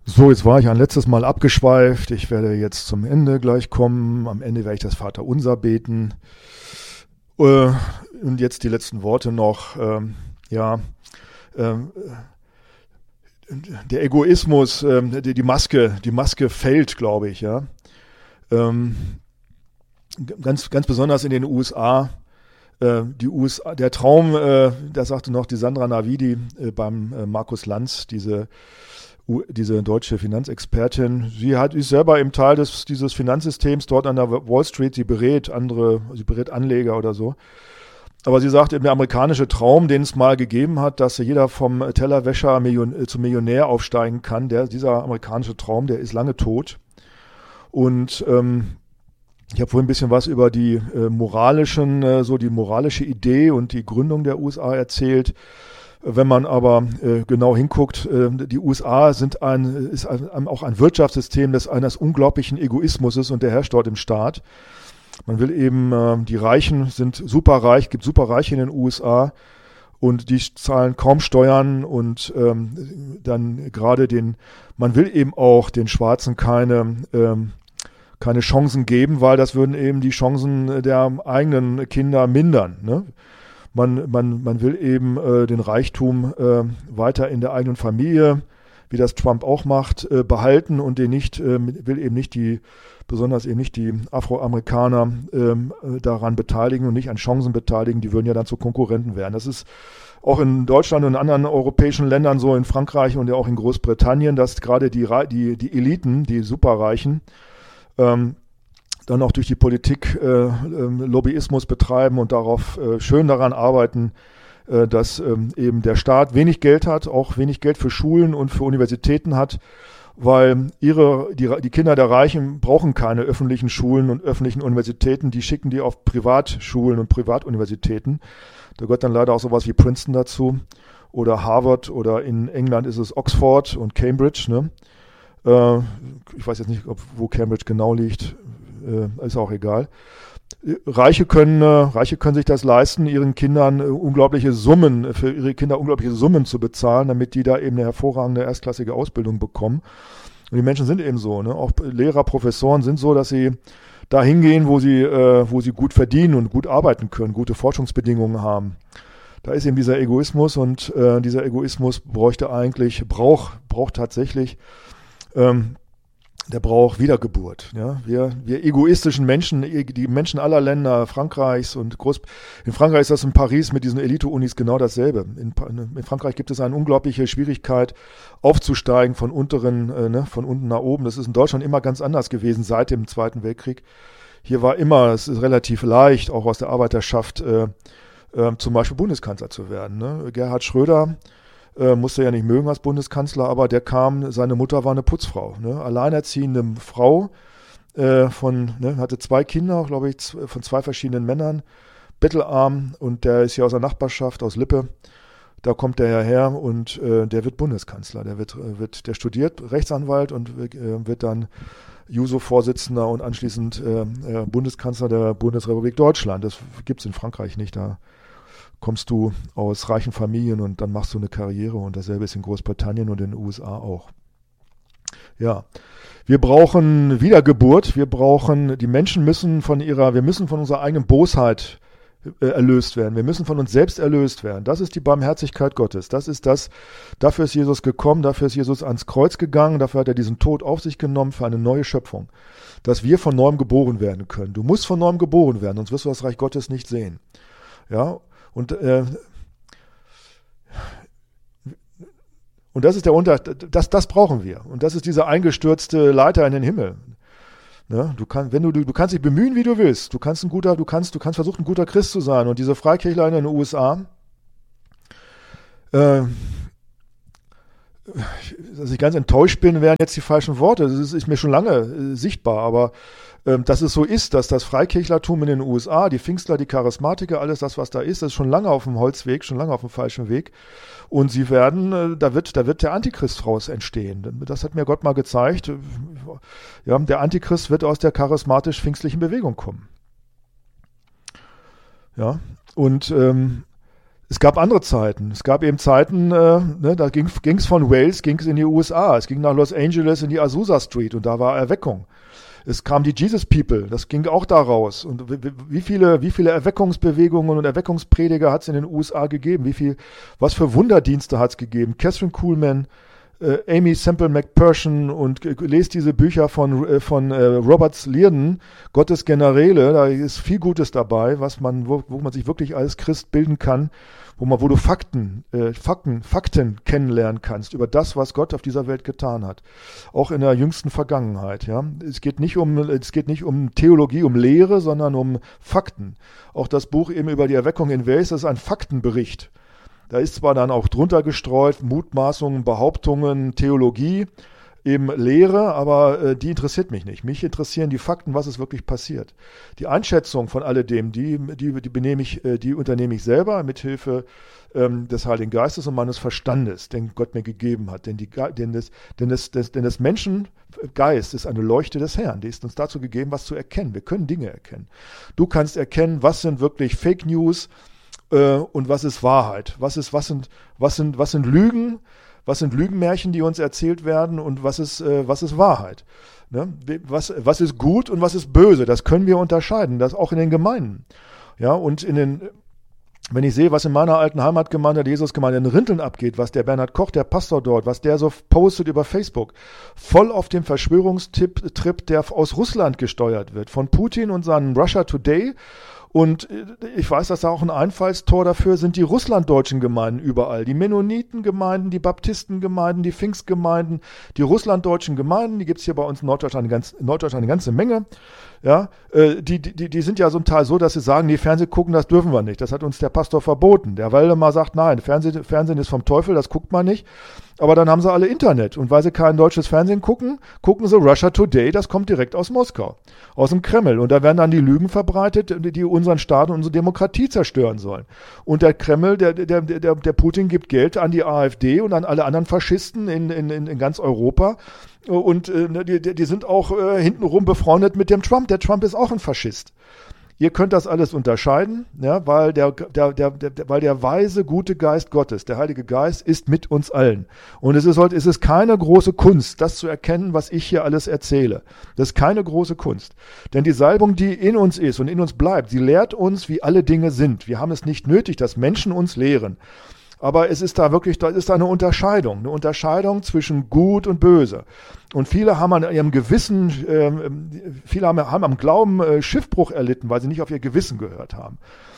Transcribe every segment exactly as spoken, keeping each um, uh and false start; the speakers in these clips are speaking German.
So, jetzt war ich ein letztes Mal abgeschweift. Ich werde jetzt zum Ende gleich kommen. Am Ende werde ich das Vaterunser beten. Äh, und jetzt die letzten Worte noch. Ähm, ja, ähm, der Egoismus, ähm, die, die Maske, die Maske fällt, glaube ich. Ja, ähm, ganz, ganz besonders in den U S A. Äh, die U S A, der Traum, äh, da sagte noch die Sandra Navidi äh, beim äh, Markus Lanz, diese diese deutsche Finanzexpertin, sie hat, ist selber im Teil des, dieses Finanzsystems dort an der Wall Street, sie berät andere, sie berät Anleger oder so. Aber sie sagt eben, der amerikanische Traum, den es mal gegeben hat, dass jeder vom Tellerwäscher Million, zum Millionär aufsteigen kann, der, dieser amerikanische Traum, der ist lange tot. Und ähm, ich habe vorhin ein bisschen was über die äh, moralischen, äh, so die moralische Idee und die Gründung der U S A erzählt. Wenn man aber äh, genau hinguckt, äh, die U S A sind ein, ist ein, auch ein Wirtschaftssystem des eines unglaublichen Egoismus und der herrscht dort im Staat. Man will eben, äh, die Reichen sind superreich, gibt superreiche in den U S A und die zahlen kaum Steuern und ähm, dann gerade den, man will eben auch den Schwarzen keine, ähm, keine Chancen geben, weil das würden eben die Chancen der eigenen Kinder mindern, ne? Man, man, man will eben äh, den Reichtum äh, weiter in der eigenen Familie, wie das Trump auch macht, äh, behalten und den nicht, äh, will eben nicht die, besonders eben nicht die Afroamerikaner äh, daran beteiligen und nicht an Chancen beteiligen, die würden ja dann zu Konkurrenten werden. Das ist auch in Deutschland und in anderen europäischen Ländern so, in Frankreich und ja auch in Großbritannien, dass gerade die, die, die Eliten, die Superreichen, ähm, dann auch durch die Politik äh, äh, Lobbyismus betreiben und darauf äh, schön daran arbeiten, äh, dass ähm, eben der Staat wenig Geld hat, auch wenig Geld für Schulen und für Universitäten hat, weil ihre die, die Kinder der Reichen brauchen keine öffentlichen Schulen und öffentlichen Universitäten, die schicken die auf Privatschulen und Privatuniversitäten. Da gehört dann leider auch sowas wie Princeton dazu oder Harvard oder in England ist es Oxford und Cambridge, ne? Äh, ich weiß jetzt nicht, ob, wo Cambridge genau liegt. Äh, ist auch egal. Reiche können, äh, Reiche können sich das leisten, ihren Kindern äh, unglaubliche Summen, für ihre Kinder unglaubliche Summen zu bezahlen, damit die da eben eine hervorragende erstklassige Ausbildung bekommen. Und die Menschen sind eben so, ne? Auch Lehrer, Professoren sind so, dass sie da hingehen, wo sie, äh, wo sie gut verdienen und gut arbeiten können, gute Forschungsbedingungen haben. Da ist eben dieser Egoismus und äh, dieser Egoismus bräuchte eigentlich, braucht, braucht tatsächlich ähm, der braucht Wiedergeburt. Ja? Wir, wir egoistischen Menschen, die Menschen aller Länder, Frankreichs und Groß... In Frankreich ist das in Paris mit diesen Elite-Unis genau dasselbe. In, in Frankreich gibt es eine unglaubliche Schwierigkeit, aufzusteigen von unteren, äh, ne, von unten nach oben. Das ist in Deutschland immer ganz anders gewesen seit dem Zweiten Weltkrieg. Hier war immer, es ist relativ leicht, auch aus der Arbeiterschaft äh, äh, zum Beispiel Bundeskanzler zu werden. Ne? Gerhard Schröder Äh, musste ja nicht mögen als Bundeskanzler, aber der kam, seine Mutter war eine Putzfrau, ne? Alleinerziehende Frau, äh, von, ne, hatte zwei Kinder, glaube ich, z- von zwei verschiedenen Männern, bettelarm und der ist hier aus der Nachbarschaft, aus Lippe, da kommt der ja her und äh, der wird Bundeskanzler, der wird, äh, wird, der studiert Rechtsanwalt und äh, wird dann Juso-Vorsitzender und anschließend äh, äh, Bundeskanzler der Bundesrepublik Deutschland. Das gibt es in Frankreich nicht, da kommst du aus reichen Familien und dann machst du eine Karriere und dasselbe ist in Großbritannien und in den U S A auch. Ja, wir brauchen Wiedergeburt, wir brauchen, die Menschen müssen von ihrer, wir müssen von unserer eigenen Bosheit äh, erlöst werden, wir müssen von uns selbst erlöst werden. Das ist die Barmherzigkeit Gottes, das ist das, dafür ist Jesus gekommen, dafür ist Jesus ans Kreuz gegangen, dafür hat er diesen Tod auf sich genommen für eine neue Schöpfung, dass wir von neuem geboren werden können. Du musst von neuem geboren werden, sonst wirst du das Reich Gottes nicht sehen. Ja, Und, äh, und das ist der Unterschied, das, das brauchen wir. Und das ist diese eingestürzte Leiter in den Himmel. Ne? Du, kann, wenn du, du, du kannst dich bemühen, wie du willst. Du kannst ein guter, du kannst, du kannst versuchen, ein guter Christ zu sein. Und diese Freikirchler in den U S A, äh, dass ich ganz enttäuscht bin, wären jetzt die falschen Worte. Das ist, ist mir schon lange äh, sichtbar, aber ähm, dass es so ist, dass das Freikirchlertum in den U S A, die Pfingstler, die Charismatiker, alles das, was da ist, das ist schon lange auf dem Holzweg, schon lange auf dem falschen Weg. Und sie werden, äh, da wird, da wird der Antichrist raus entstehen. Das hat mir Gott mal gezeigt. Ja, der Antichrist wird aus der charismatisch-pfingstlichen Bewegung kommen. Ja, und ähm, es gab andere Zeiten. Es gab eben Zeiten, äh, ne, da ging es von Wales, ging es in die U S A. Es ging nach Los Angeles in die Azusa Street und da war Erweckung. Es kam die Jesus People, das ging auch da raus. Und wie viele, wie viele Erweckungsbewegungen und Erweckungsprediger hat es in den U S A gegeben? Wie viel, was für Wunderdienste hat es gegeben? Catherine Kuhlman, äh, Amy Semple McPherson und äh, lest diese Bücher von, äh, von äh, Robert Liardon, Gottes Generäle, da ist viel Gutes dabei, was man, wo, wo man sich wirklich als Christ bilden kann, wo man, wo du Fakten, äh, Fakten, Fakten kennenlernen kannst über das, was Gott auf dieser Welt getan hat. Auch in der jüngsten Vergangenheit, ja. Es geht nicht um, es geht nicht um Theologie, um Lehre, sondern um Fakten. Auch das Buch eben über die Erweckung in Wales, das ist ein Faktenbericht. Da ist zwar dann auch drunter gestreut, Mutmaßungen, Behauptungen, Theologie, eben Lehre, aber äh, die interessiert mich nicht. Mich interessieren die Fakten, was ist wirklich passiert. Die Einschätzung von alledem, die, die, die, benehme ich, äh, die unternehme ich selber mit Hilfe ähm, des Heiligen Geistes und meines Verstandes, den Gott mir gegeben hat. Denn, die, denn, des, denn, des, des, denn des Menschen Geist ist eine Leuchte des Herrn. Die ist uns dazu gegeben, was zu erkennen. Wir können Dinge erkennen. Du kannst erkennen, was sind wirklich Fake News äh, und was ist Wahrheit. Was ist, was sind, was sind, was sind Lügen? Was sind Lügenmärchen, die uns erzählt werden und was ist, äh, was ist Wahrheit? Ne? Was, was ist gut und was ist böse? Das können wir unterscheiden, das auch in den Gemeinden. Ja, und in den, wenn ich sehe, was in meiner alten Heimatgemeinde, der Jesusgemeinde in Rinteln abgeht, was der Bernhard Koch, der Pastor dort, was der so postet über Facebook, voll auf dem Verschwörungstrip, der aus Russland gesteuert wird, von Putin und seinem Russia Today. Und ich weiß, dass da auch ein Einfallstor dafür sind die russlanddeutschen Gemeinden überall. Die Mennonitengemeinden, die Baptistengemeinden, die Pfingstgemeinden, die russlanddeutschen Gemeinden, die gibt's hier bei uns in Norddeutschland, ganz, in Norddeutschland eine ganze Menge. Ja, äh, die, die, die sind ja zum Teil so, dass sie sagen, nee, Fernsehen gucken, das dürfen wir nicht. Das hat uns der Pastor verboten. Der Waldemar sagt, nein, Fernsehen, Fernsehen ist vom Teufel, das guckt man nicht. Aber dann haben sie alle Internet. Und weil sie kein deutsches Fernsehen gucken, gucken sie Russia Today, das kommt direkt aus Moskau, aus dem Kreml. Und da werden dann die Lügen verbreitet, die unseren Staat und unsere Demokratie zerstören sollen. Und der Kreml, der, der, der, der Putin gibt Geld an die AfD und an alle anderen Faschisten in, in, in ganz Europa. Und äh, die, die sind auch äh, hintenrum befreundet mit dem Trump. Der Trump ist auch ein Faschist. Ihr könnt das alles unterscheiden, ja, weil der, der, der, der, weil der weise, gute Geist Gottes, der Heilige Geist, ist mit uns allen. Und es ist, es ist keine große Kunst, das zu erkennen, was ich hier alles erzähle. Das ist keine große Kunst. Denn die Salbung, die in uns ist und in uns bleibt, sie lehrt uns, wie alle Dinge sind. Wir haben es nicht nötig, dass Menschen uns lehren. Aber es ist da wirklich, da ist da eine Unterscheidung, eine Unterscheidung zwischen Gut und Böse. Und viele haben an ihrem Gewissen, äh, viele haben, haben am Glauben äh, Schiffbruch erlitten, weil sie nicht auf ihr Gewissen gehört haben.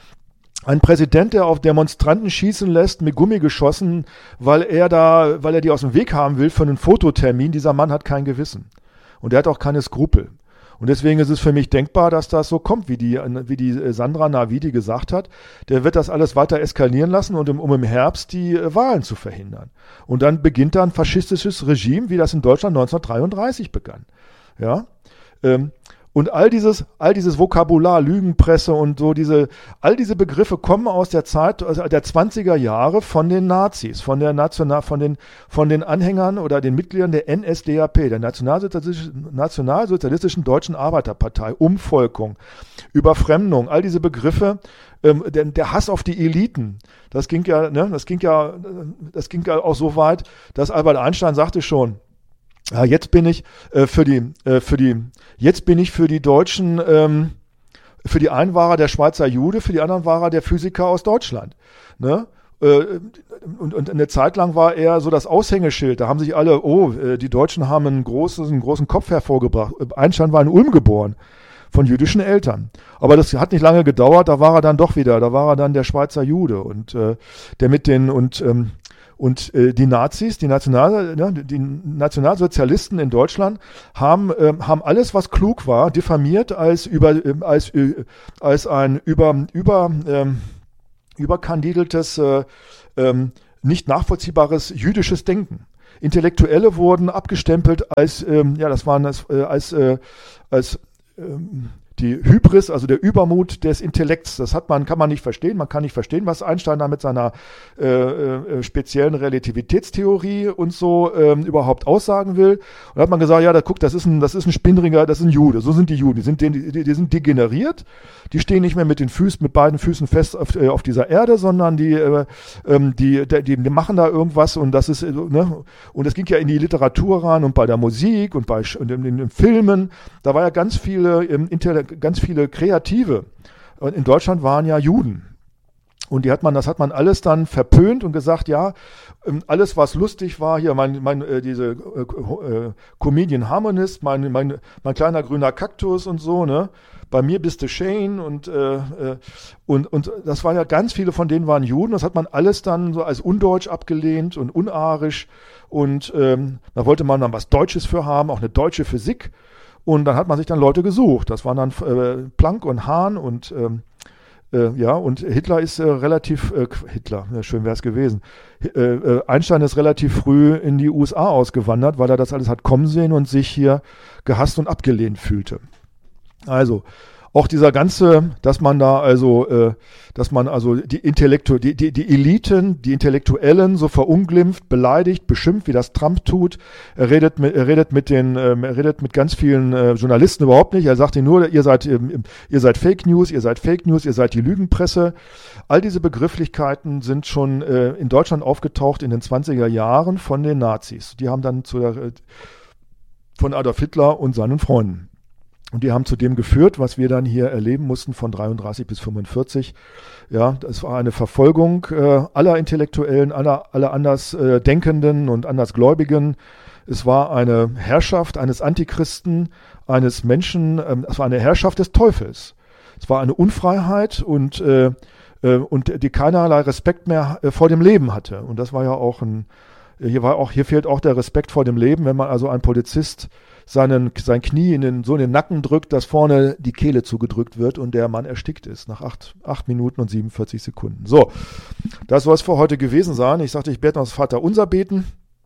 Ein Präsident, der auf Demonstranten schießen lässt mit Gummigeschossen, weil er da, weil er die aus dem Weg haben will für einen Fototermin, dieser Mann hat kein Gewissen. Und er hat auch keine Skrupel. Und deswegen ist es für mich denkbar, dass das so kommt, wie die, wie die Sandra Navidi gesagt hat. Der wird das alles weiter eskalieren lassen, und um, um im Herbst die äh, Wahlen zu verhindern. Und dann beginnt da ein faschistisches Regime, wie das in Deutschland neunzehnhundertdreiunddreißig begann. Ja, ähm, und all dieses, all dieses Vokabular, Lügenpresse und so, diese, all diese Begriffe kommen aus der Zeit, also der zwanziger Jahre von den Nazis, von der National, von den, von den Anhängern oder den Mitgliedern der N S D A P, der Nationalsozialistischen, Nationalsozialistischen Deutschen Arbeiterpartei, Umvolkung, Überfremdung, all diese Begriffe, ähm, der, der Hass auf die Eliten, das ging ja, ne, das ging ja, das ging ja auch so weit, dass Albert Einstein sagte schon, ja, jetzt bin ich äh, für die, äh, für die, jetzt bin ich für die Deutschen, ähm, für die einen war er der Schweizer Jude, für die anderen war er der Physiker aus Deutschland. Ne? Äh, und, und eine Zeit lang war er so das Aushängeschild. Da haben sich alle, oh, äh, die Deutschen haben einen großen, einen großen Kopf hervorgebracht. Einstein war in Ulm geboren, von jüdischen Eltern. Aber das hat nicht lange gedauert. Da war er dann doch wieder. Da war er dann der Schweizer Jude und äh, der mit den und ähm, Und äh, die Nazis, die, National, ne, die Nationalsozialisten in Deutschland haben, äh, haben alles, was klug war, diffamiert als über äh, als äh, als ein über über ähm, überkandideltes, äh, ähm, nicht nachvollziehbares jüdisches Denken. Intellektuelle wurden abgestempelt als ähm, ja, das waren das, äh, als äh, als ähm, die Hybris, also der Übermut des Intellekts. Das hat man, kann man nicht verstehen. Man kann nicht verstehen, was Einstein da mit seiner äh, äh, speziellen Relativitätstheorie und so ähm, überhaupt aussagen will. Und da hat man gesagt, ja, da guck, das ist ein, das ist ein Spinndringer, das ist ein Jude. So sind die Juden. Die sind, die, die, die sind degeneriert. Die stehen nicht mehr mit den Füßen, mit beiden Füßen fest auf, äh, auf dieser Erde, sondern die, äh, ähm, die, die, die machen da irgendwas und das ist, äh, ne? Und es ging ja in die Literatur rein und bei der Musik und bei und in, in, in Filmen. Da war ja ganz viele, ähm, ganz viele Kreative. Und in Deutschland waren ja Juden. Und die hat man, das hat man alles dann verpönt und gesagt, ja, alles was lustig war, hier mein, mein äh, diese äh, äh, Comedian Harmonist, mein, mein, mein kleiner grüner Kaktus und so, ne? Bei mir bist du Shane und, äh, äh, und, und das waren ja ganz viele von denen waren Juden. Das hat man alles dann so als undeutsch abgelehnt und unarisch. Und ähm, da wollte man dann was Deutsches für haben, auch eine deutsche Physik. Und dann hat man sich dann Leute gesucht. Das waren dann äh, Planck und Hahn und ähm, äh, ja, und Hitler ist äh, relativ, äh, Hitler, ja, schön wäre es gewesen. Äh, äh, Einstein ist relativ früh in die U S A ausgewandert, weil er das alles hat kommen sehen und sich hier gehasst und abgelehnt fühlte. Also, auch dieser ganze, dass man da also, äh, dass man also die Intellektu die, die, die Eliten, die Intellektuellen so verunglimpft, beleidigt, beschimpft, wie das Trump tut. Er redet mit, er redet mit den, ähm, er redet mit ganz vielen äh, Journalisten überhaupt nicht. Er sagt ihnen nur, ihr seid, ähm, ihr seid Fake News, ihr seid Fake News, ihr seid die Lügenpresse. All diese Begrifflichkeiten sind schon äh, in Deutschland aufgetaucht in den zwanziger Jahren von den Nazis. Die haben dann zu der, äh, von Adolf Hitler und seinen Freunden. Und die haben zu dem geführt, was wir dann hier erleben mussten von dreiunddreißig bis fünfundvierzig. Ja, das war eine Verfolgung äh, aller Intellektuellen, aller, aller anders äh, Denkenden und Andersgläubigen. Es war eine Herrschaft eines Antichristen, eines Menschen, ähm, es war eine Herrschaft des Teufels. Es war eine Unfreiheit und, äh, äh, und die keinerlei Respekt mehr äh, vor dem Leben hatte. Und das war ja auch ein, hier war auch, hier fehlt auch der Respekt vor dem Leben, wenn man also ein Polizist seinen, sein Knie in den, so in den Nacken drückt, dass vorne die Kehle zugedrückt wird und der Mann erstickt ist nach acht, acht Minuten und siebenundvierzig Sekunden. So, das soll es für heute gewesen sein. Ich sagte, ich werde noch das Vaterunser beten.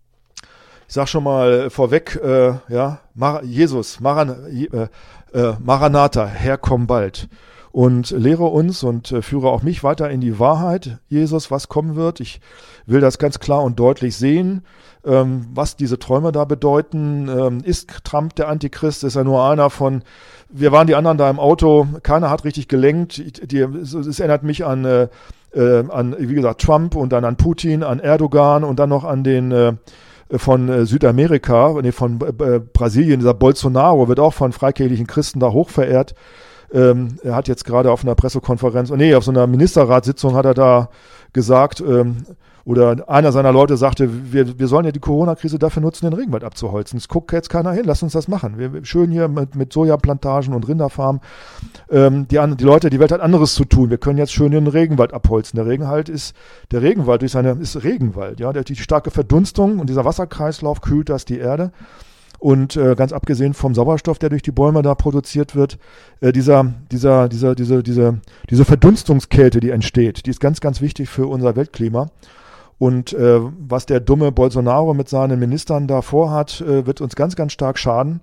Ich sage schon mal vorweg, äh, ja, Mar- Jesus, Maran- äh, äh, Maranatha, Herr, komm bald. Und lehre uns und äh, führe auch mich weiter in die Wahrheit, Jesus, was kommen wird. Ich will das ganz klar und deutlich sehen, ähm, was diese Träume da bedeuten. Ähm, ist Trump der Antichrist? Ist er nur einer von, wir waren die anderen da im Auto, keiner hat richtig gelenkt. Ich, die, es, es erinnert mich an, äh, äh, an, wie gesagt, Trump und dann an Putin, an Erdogan und dann noch an den äh, von äh, Südamerika, nee, von äh, Brasilien, dieser Bolsonaro wird auch von freikirchlichen Christen da hochverehrt. Ähm, er hat jetzt gerade auf einer Pressekonferenz, nee, auf so einer Ministerratssitzung hat er da gesagt, ähm, oder einer seiner Leute sagte, wir, wir sollen ja die Corona-Krise dafür nutzen, den Regenwald abzuholzen. Es guckt jetzt keiner hin, lass uns das machen. Wir, schön hier mit, mit Sojaplantagen und Rinderfarmen. Ähm, die, die Leute, die Welt hat anderes zu tun. Wir können jetzt schön den Regenwald abholzen. Der Regenwald ist, der Regenwald durch seine, ist Regenwald, ja, der, die starke Verdunstung und dieser Wasserkreislauf kühlt das die Erde. Und äh, ganz abgesehen vom Sauerstoff, der durch die Bäume da produziert wird, äh, dieser, dieser, dieser, diese, diese, diese Verdunstungskälte, die entsteht, die ist ganz, ganz wichtig für unser Weltklima. Und äh, was der dumme Bolsonaro mit seinen Ministern da vorhat, äh, wird uns ganz, ganz stark schaden.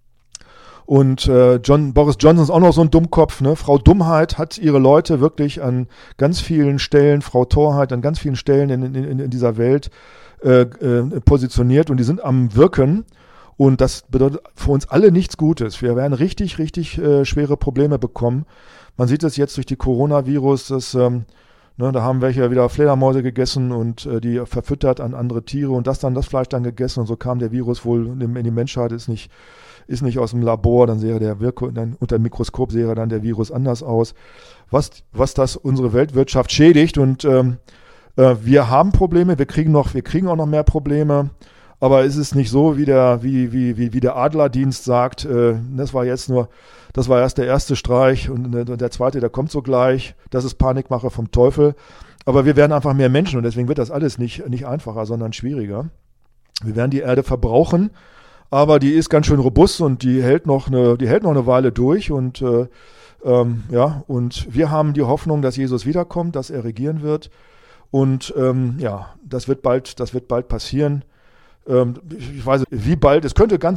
Und äh, John, Boris Johnson ist auch noch so ein Dummkopf. Ne? Frau Dummheit hat ihre Leute wirklich an ganz vielen Stellen, Frau Torheit an ganz vielen Stellen in, in, in dieser Welt äh, äh, positioniert und die sind am Wirken. Und das bedeutet für uns alle nichts Gutes. Wir werden richtig, richtig äh, schwere Probleme bekommen. Man sieht es jetzt durch die Coronavirus, dass ähm, ne, da haben welche wieder Fledermäuse gegessen und äh, die verfüttert an andere Tiere und das dann das Fleisch dann gegessen und so kam der Virus wohl in, in die Menschheit, ist nicht, ist nicht aus dem Labor, dann sähe der Wirk- dann unter dem Mikroskop sähe dann der Virus anders aus. Was, was das unsere Weltwirtschaft schädigt und ähm, äh, wir haben Probleme, wir kriegen noch, wir kriegen auch noch mehr Probleme. Aber ist es nicht so, wie der, wie, wie, wie, wie der Adlerdienst sagt, äh, das war jetzt nur, das war erst der erste Streich und der, der zweite, der kommt sogleich. Das ist Panikmache vom Teufel. Aber wir werden einfach mehr Menschen und deswegen wird das alles nicht, nicht einfacher, sondern schwieriger. Wir werden die Erde verbrauchen, aber die ist ganz schön robust und die hält noch eine, die hält noch eine Weile durch und, äh, ähm, ja, und wir haben die Hoffnung, dass Jesus wiederkommt, dass er regieren wird und, ähm, ja, das wird bald, das wird bald passieren. Ich weiß nicht, wie bald, es könnte ganz